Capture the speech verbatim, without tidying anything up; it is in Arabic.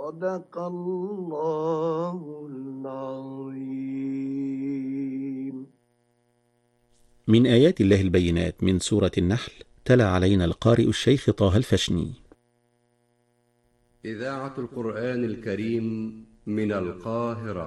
صدق الله العظيم. من آيات الله البينات من سورة النحل، تلا علينا القارئ الشيخ طه الفشني. إذاعة القرآن الكريم من القاهرة.